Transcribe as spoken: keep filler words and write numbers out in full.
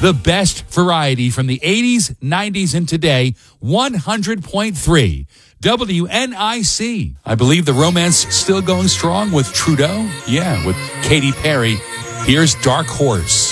The best variety from the eighties, nineties, and today, one hundred point three W N I C. I believe the romance still going strong with Trudeau. Yeah, with Katy Perry. Here's Dark Horse.